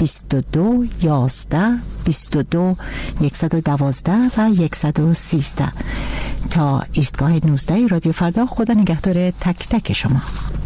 22 11 22 112 و 113. تا ایستگاه 19 رادیو فردا، خدا نگهدار تک تک شما.